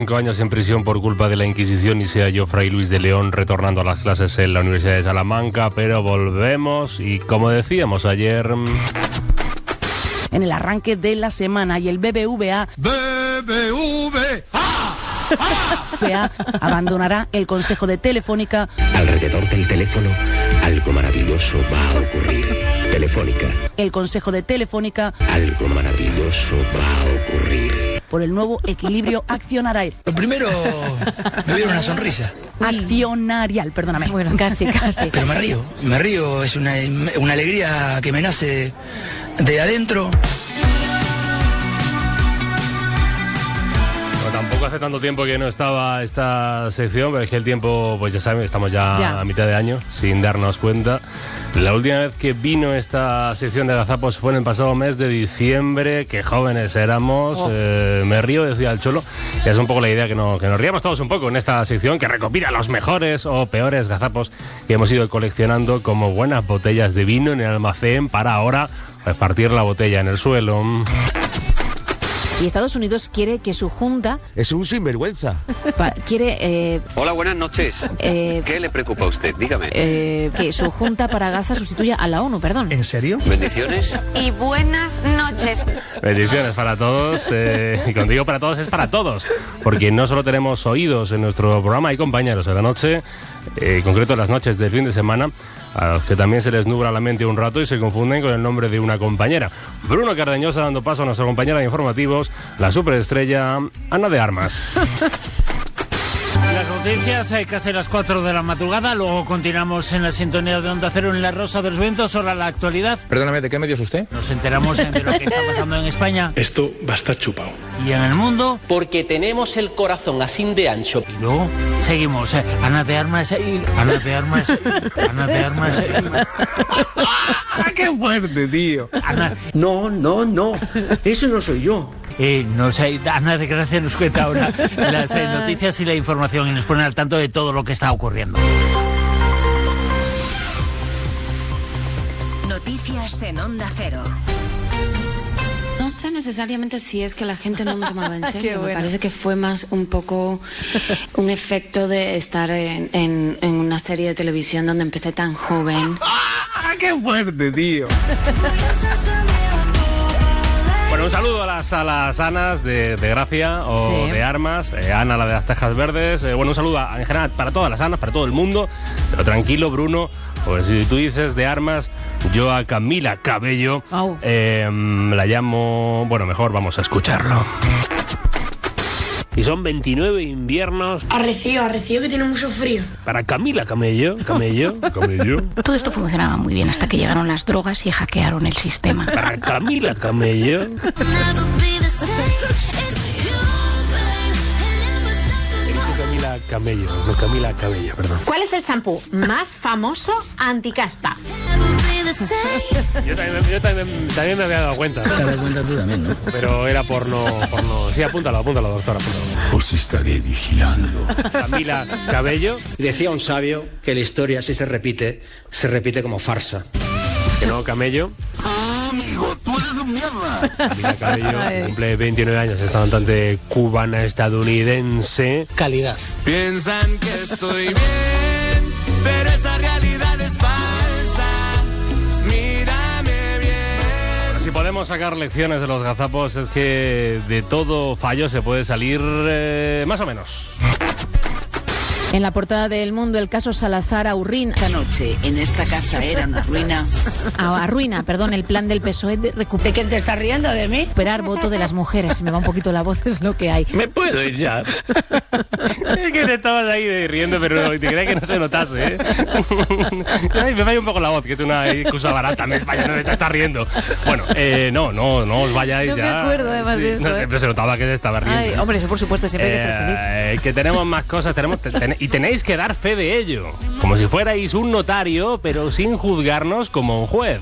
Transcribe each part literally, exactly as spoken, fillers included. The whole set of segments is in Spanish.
Cinco años en prisión por culpa de la Inquisición y sea yo Fray Luis de León retornando a las clases en la Universidad de Salamanca, pero volvemos y como decíamos ayer... En el arranque de la semana y el B B V A... B B V A B B V A abandonará el Consejo de Telefónica. Alrededor del teléfono algo maravilloso va a ocurrir. Telefónica. El Consejo de Telefónica. Algo maravilloso va a ocurrir. Por el nuevo equilibrio accionarial. Lo primero, me viene una sonrisa. Accionarial, perdóname. Bueno, casi, casi. Pero me río, me río, es una, una alegría que me nace de adentro. Tampoco hace tanto tiempo que no estaba esta sección, pero es que el tiempo, pues ya saben, estamos ya, ya. a mitad de año, sin darnos cuenta. La última vez que vino esta sección de Gazapos fue en el pasado mes de diciembre, qué jóvenes éramos, oh. eh, me río, decía el Cholo, y es un poco la idea que, no, que nos riamos todos un poco en esta sección, que recopila los mejores o peores gazapos que hemos ido coleccionando como buenas botellas de vino en el almacén para ahora pues, partir la botella en el suelo. Y Estados Unidos quiere que su junta... Es un sinvergüenza. Pa, quiere... Eh, Hola, buenas noches. Eh, ¿Qué le preocupa a usted? Dígame. Eh, que su junta para Gaza sustituya a la ONU, perdón. ¿En serio? Bendiciones. Y buenas noches. Bendiciones para todos. Eh, y cuando digo para todos es para todos. Porque no solo tenemos oídos en nuestro programa, hay compañeros de la noche, eh, en concreto las noches del fin de semana, a los que también se les nubla la mente un rato y se confunden con el nombre de una compañera. Bruno Cardeñosa dando paso a nuestra compañera de informativos, la superestrella Ana de Armas. Las noticias, eh, casi las cuatro de la madrugada, luego continuamos en la sintonía de Onda Cero en La Rosa de los Vientos, ahora la actualidad. Perdóname, ¿de qué medios usted? Nos enteramos de lo que está pasando en España. Esto va a estar chupado. Y en el mundo. Porque tenemos el corazón así de ancho. Y luego seguimos, eh, Ana de Armas, eh, Ana de Armas, eh, Ana de Armas. Eh, ¡Qué fuerte, tío! Ana. No, no, no, eso no soy yo. Eh, no sé, Ana de Gracia nos cuenta ahora las eh, noticias y la información y nos pone al tanto de todo lo que está ocurriendo. Noticias en Onda Cero. No sé necesariamente si es que la gente no me tomaba en serio. Bueno. Me parece que fue más un poco un efecto de estar en, en, en una serie de televisión donde empecé tan joven. ¡Qué fuerte, tío! Bueno, un saludo a las, a las Anas de, de Gracia o sí. de Armas, eh, Ana, la de las Tejas Verdes. Eh, bueno, un saludo a, en general para todas las Anas, para todo el mundo. Pero tranquilo, Bruno, pues si tú dices de Armas, yo a Camila Cabello oh. eh, la llamo... Bueno, mejor vamos a escucharlo. Y son veintinueve inviernos. Arrecio, arrecio que tiene mucho frío. Para Camila Camello, Camello, Camello. Todo esto funcionaba muy bien hasta que llegaron las drogas y hackearon el sistema. Para Camila Camello. Camila Camello, no Camila Cabello, perdón. ¿Cuál es el champú más famoso anticaspa? Yo también, yo también, también me había dado cuenta. Te das cuenta tú también, ¿no? Pero era por no, por no... Sí, apúntalo, apúntalo, doctora, apúntalo. Os estaré vigilando. Camila Cabello. Decía un sabio que la historia, si se repite, se repite como farsa. Que no, Camello. Amigo, tú eres un mierda. Camila Cabello cumple veintinueve años, es cantante cubana estadounidense. Calidad. Piensan que estoy bien, pero esa realidad es falsa. Mírame bien. Si podemos sacar lecciones de los gazapos es que de todo fallo se puede salir eh, más o menos. En la portada del Mundo, el caso Salazar Aurrín. Esta noche en esta casa era una ruina. Ah, arruina, perdón, el plan del P S O E de recuperar. ¿De quién te estás riendo? ¿De mí? Recuperar voto de las mujeres. Si me va un poquito la voz, es lo que hay. ¿Me puedo ir ya? Es que te estabas ahí riendo, pero te creía que no se notase, ¿eh? Ay, me falla un poco la voz, que es una excusa barata. Me falla, no te estás riendo. Bueno, eh, no, no, no os vayáis no ya. No me acuerdo además sí, de esto, no, ¿eh? Pero se notaba que te estaba riendo. Ay, hombre, eso por supuesto, siempre hay que ser feliz. Eh, que tenemos más cosas, tenemos... Ten, y tenéis que dar fe de ello. Como si fuerais un notario, pero sin juzgarnos como un juez.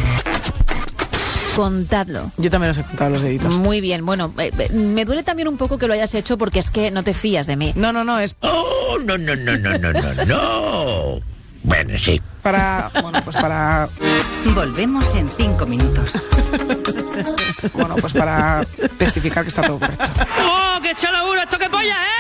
Contadlo. Yo también os he contado los deditos. Muy bien, bueno, eh, me duele también un poco que lo hayas hecho porque es que no te fías de mí. No, no, no, es... ¡Oh, no, no, no, no, no, no, no! Bueno, sí. Para... Bueno, pues para... Volvemos en cinco minutos. Bueno, pues para testificar que está todo correcto. ¡Oh, qué chala uno! ¡Esto qué polla, eh!